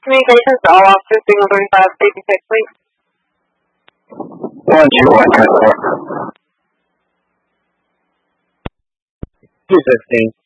Communications to all officers, signal 35, safety check, please. 121, 215.